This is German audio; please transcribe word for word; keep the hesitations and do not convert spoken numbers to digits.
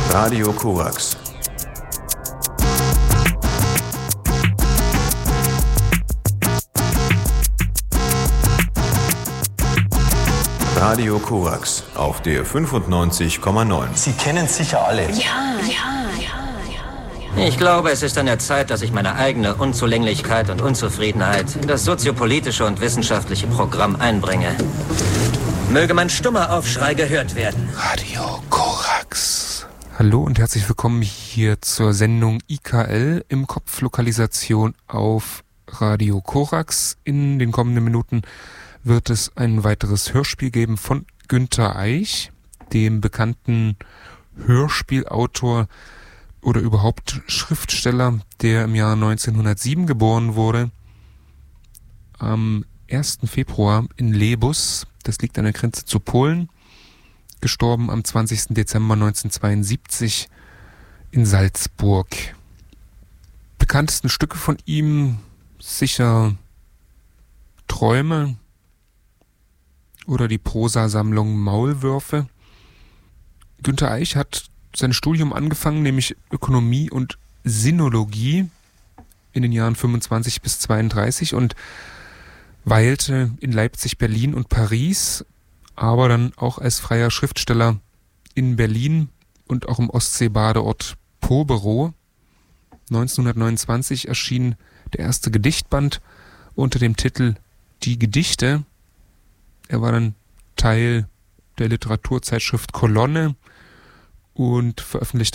Radio Korax. Radio Korax auf der fünfundneunzig Komma neun. Sie kennen sicher alle. Ja, ja, ja. Ich glaube, es ist an der Zeit, dass ich meine eigene Unzulänglichkeit und Unzufriedenheit in das soziopolitische und wissenschaftliche Programm einbringe. Möge mein stummer Aufschrei gehört werden. Radio Korax. Hallo und herzlich willkommen hier zur Sendung I K L im Kopflokalisation auf Radio Korax. In den kommenden Minuten wird es ein weiteres Hörspiel geben von Günter Eich, dem bekannten Hörspielautor oder überhaupt Schriftsteller, der im Jahr neunzehnhundertsieben geboren wurde. Am ersten Februar in Lebus, das liegt an der Grenze zu Polen, gestorben am zwanzigsten Dezember neunzehnhundertzweiundsiebzig in Salzburg. Bekanntesten Stücke von ihm sicher Träume oder die Prosasammlung Maulwürfe. Günter Eich hat sein Studium angefangen, nämlich Ökonomie und Sinologie in den Jahren fünfundzwanzig bis zweiunddreißig und weilte in Leipzig, Berlin und Paris, aber dann auch als freier Schriftsteller in Berlin und auch im Ostseebadeort Poberow. neunzehnhundertneunundzwanzig erschien der erste Gedichtband unter dem Titel Die Gedichte. Er war dann Teil der Literaturzeitschrift Kolonne und veröffentlichte